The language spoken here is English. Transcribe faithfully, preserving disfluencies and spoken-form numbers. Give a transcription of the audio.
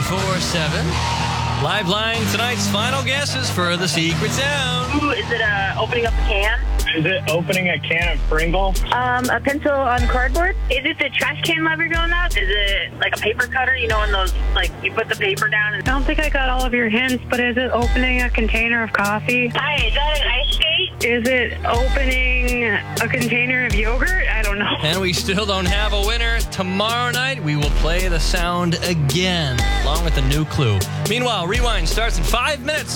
four seven. Live line tonight's final guesses for the secret sound. Ooh, is it uh, opening up a can? Is it opening a can of Pringle? Um, a pencil on cardboard? Is it the trash can lever going up? Is it like a paper cutter? You know, in those, like, you put the paper down? And- I don't think I got all of your hints, but is it opening a container of coffee? Hi, is that an ice skate? Is it opening a container of yogurt? I don't know. And we still don't have a winner. Tomorrow night, we will play the sound again, along with a new clue. Meanwhile, Rewind starts in five minutes.